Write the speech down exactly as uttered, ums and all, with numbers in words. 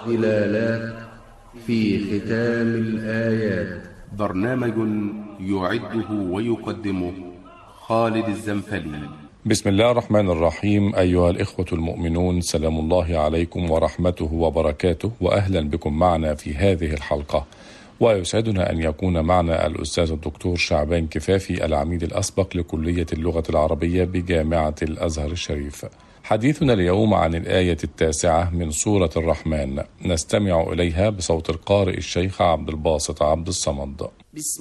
ظلالات في ختام الآيات. برنامج يعده ويقدمه خالد الزنفلي. بسم الله الرحمن الرحيم. أيها الإخوة المؤمنون، سلام الله عليكم ورحمته وبركاته، وأهلا بكم معنا في هذه الحلقة. ويسعدنا أن يكون معنا الأستاذ الدكتور شعبان كفافي، العميد الأسبق لكلية اللغة العربية بجامعة الأزهر الشريف. حديثنا اليوم عن الآية التاسعة من سورة الرحمن، نستمع إليها بصوت القارئ الشيخ عبد الباسط عبد الصمد.